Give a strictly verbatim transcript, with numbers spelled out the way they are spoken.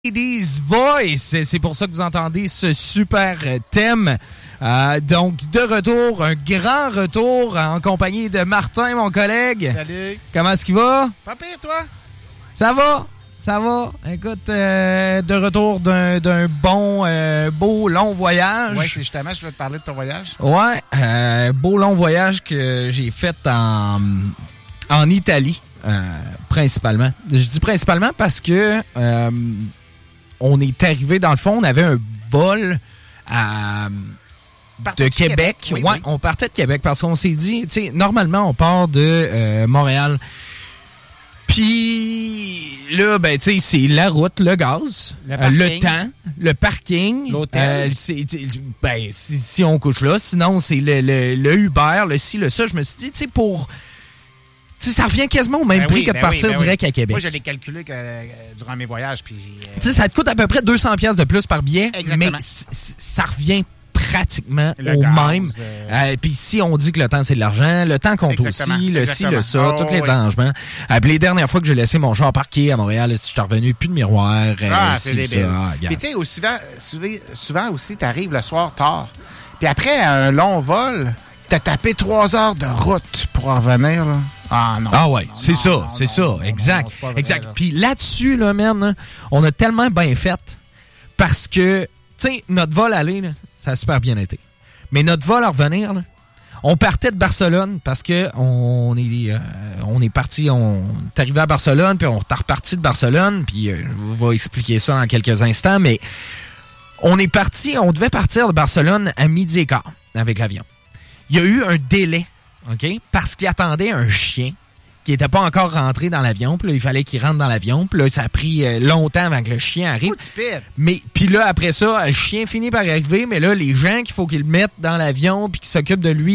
Ladies Voice, c'est pour ça que vous entendez ce super thème. Euh, donc, de retour, un grand retour en compagnie de Martin, mon collègue. Salut. Comment est-ce qu'il va? Pas pire, toi? Ça va, ça va. Écoute, euh, de retour d'un, d'un bon, euh, beau, long voyage. Oui, c'est justement, je voulais te parler de ton voyage. Ouais, euh, beau, long voyage que j'ai fait en, en Italie, euh, principalement. Je dis principalement parce que... Euh, on est arrivé, dans le fond, on avait un vol à, de Québec. Québec. Oui, ouais, oui. On partait de Québec parce qu'on s'est dit, tu sais, normalement, on part de euh, Montréal. Puis là, ben, tu sais, c'est la route, le gaz, le, euh, le temps, le parking, l'hôtel. Euh, c'est, ben, si, si on couche là, sinon, c'est le, le, le Uber, le ci, le ça. Je me suis dit, tu sais, pour... T'sais, ça revient quasiment au même ben prix oui, que de ben partir oui, ben direct oui. à Québec. Moi, je l'ai calculé que, euh, durant mes voyages. Puis, euh... T'sais, ça te coûte à peu près deux cents dollars de plus par billet, Exactement. mais c- c- ça revient pratiquement le au gaz, même. Euh... Euh, Puis si on dit que le temps, c'est de l'argent, le temps compte Exactement. aussi, le Exactement. ci, le ça, oh, tous les oui. arrangements. Euh, puis les dernières fois que j'ai laissé mon char parqué à Montréal, si je suis revenu, plus de miroir. Euh, Ah, ci, c'est débile. ça, Puis tu sais, souvent, souvent, souvent aussi, t'arrives le soir tard. Puis après un long vol, t'as tapé trois heures de route pour en revenir, là. Ah non. Ah ouais, non, c'est non, ça, non, c'est non, ça, non, exact, non, c'est pas vrai, exact. là. Puis là-dessus, là, man, hein, on a tellement bien fait parce que, tu sais, notre vol aller, là, ça a super bien été. Mais notre vol à revenir, là, on partait de Barcelone parce que on est, euh, on est parti, on est arrivé à Barcelone, puis on est reparti de Barcelone, puis euh, je vais expliquer ça dans quelques instants, mais on est parti, on devait partir de Barcelone à midi et quart avec l'avion. Il y a eu un délai. OK? Parce qu'il attendait un chien qui n'était pas encore rentré dans l'avion. Puis là, il fallait qu'il rentre dans l'avion. Puis là, ça a pris euh, longtemps avant que le chien arrive. Mais puis là, après ça, le chien finit par arriver. Mais là, les gens qu'il faut qu'ils le mettent dans l'avion puis qu'ils s'occupent de lui,